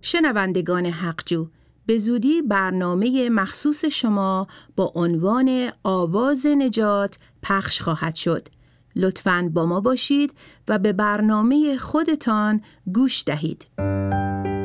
شنوندگان حقجو، به زودی برنامه مخصوص شما با عنوان آواز نجات پخش خواهد شد. لطفاً با ما باشید و به برنامه خودتان گوش دهید.